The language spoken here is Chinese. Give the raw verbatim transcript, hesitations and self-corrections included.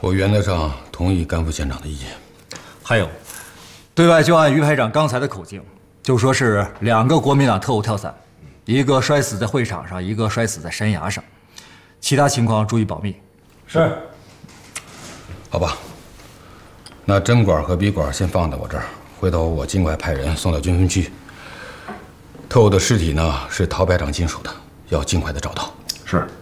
我原则上同意甘副县长的意见。 还有，对外就按于排长刚才的口径，就说是两个国民党特务跳伞，一个摔死在会场上，一个摔死在山崖上，其他情况注意保密。 是。 好吧，那针管和笔管先放在我这儿，回头我尽快派人送到军分区。特务的尸体呢是陶排长经手的，要尽快的找到。 是。